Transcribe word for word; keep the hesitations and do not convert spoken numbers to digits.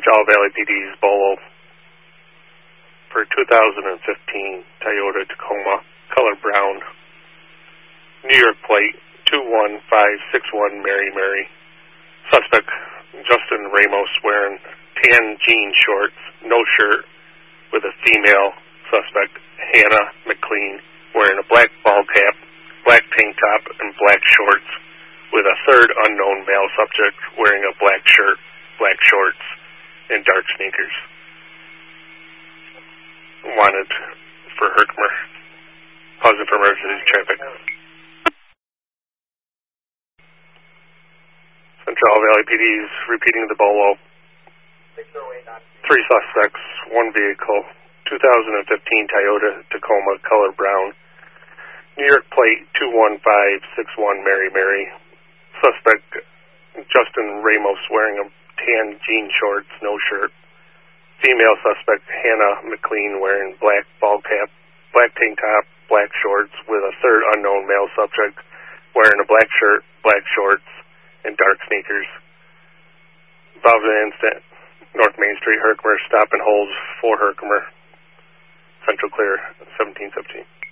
Central Valley P D's Bolo for two thousand fifteen Toyota Tacoma, color brown. New York plate two one five six one Mary Mary. Suspect Justin Ramos wearing tan jean shorts, no shirt, with a female suspect Hannah McLean wearing a black ball cap, black tank top, and black shorts, with a third unknown male subject wearing a black shirt, black shorts, and dark sneakers. Wanted for Herkimer. Pausing for emergency traffic. Central Valley P D's repeating the Bolo. Three suspects, one vehicle, two thousand fifteen Toyota Tacoma, color brown. New York plate two one five six one Mary Mary. Suspect Justin Ramos wearing a tan jean shorts, no shirt. Female suspect Hannah McLean wearing black ball cap, black tank top, black shorts, with a third unknown male subject wearing a black shirt, black shorts, and dark sneakers. Involved in an incident, North Main Street, Herkimer. Stop and hold for Herkimer. Central clear, seventeen fifteen.